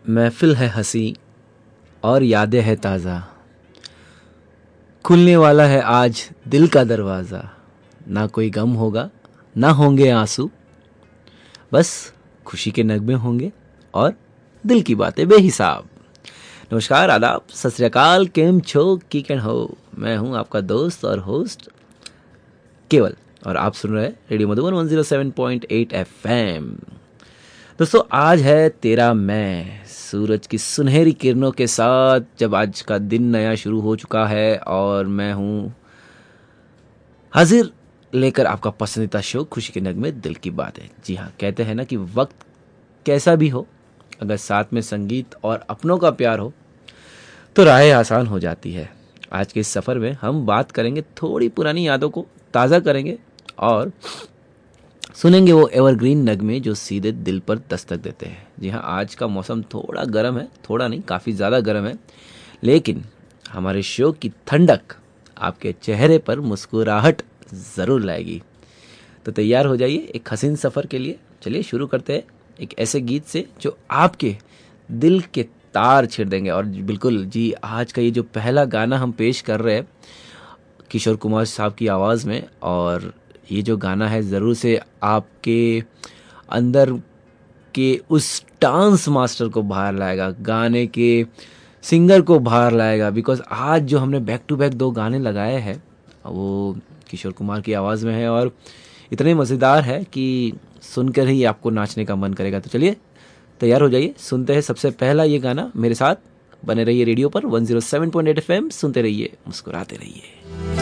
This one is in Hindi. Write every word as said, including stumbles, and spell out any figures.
महफिल है हंसी और यादें है ताज़ा, खुलने वाला है आज दिल का दरवाज़ा। ना कोई गम होगा ना होंगे आंसू, बस खुशी के नगमे होंगे और दिल की बातें बेहिसाब। नमस्कार, आदाब, सत श्री अकाल, केम छो, की कैन हो। मैं हूं आपका दोस्त और होस्ट केवल, और आप सुन रहे हैं radio Madhuban one zero seven point eight FM. दोस्तों, आज है तेरह मई, सूरज की सुनहरी किरणों के साथ जब आज का दिन नया शुरू हो चुका है, और मैं हूं हाजिर लेकर आपका पसंदीदा शो खुशी के नगमे दिल की बात है। जी हाँ, कहते हैं ना कि वक्त कैसा भी हो, अगर साथ में संगीत और अपनों का प्यार हो तो राहें आसान हो जाती है। आज के इस सफ़र में हम बात करेंगे, थोड़ी पुरानी यादों को ताज़ा करेंगे और सुनेंगे वो एवरग्रीन नगमे जो सीधे दिल पर दस्तक देते हैं। जी हाँ, आज का मौसम थोड़ा गर्म है, थोड़ा नहीं काफ़ी ज़्यादा गर्म है, लेकिन हमारे शो की ठंडक आपके चेहरे पर मुस्कुराहट ज़रूर लाएगी। तो तैयार हो जाइए एक हसीन सफ़र के लिए। चलिए शुरू करते हैं एक ऐसे गीत से जो आपके दिल के तार छेड़ देंगे। और बिल्कुल जी, आज का ये जो पहला गाना हम पेश कर रहे हैं किशोर कुमार साहब की आवाज़ में, और ये जो गाना है ज़रूर से आपके अंदर के उस डांस मास्टर को बाहर लाएगा, गाने के सिंगर को बाहर लाएगा। बिकॉज आज जो हमने बैक टू बैक दो गाने लगाए हैं वो किशोर कुमार की आवाज़ में है और इतने मज़ेदार है कि सुनकर ही आपको नाचने का मन करेगा। तो चलिए तैयार हो जाइए, सुनते हैं सबसे पहला ये गाना। मेरे साथ बने रहिए रेडियो पर one zero seven point eight FM, सुनते रहिए, मुस्कुराते रहिए।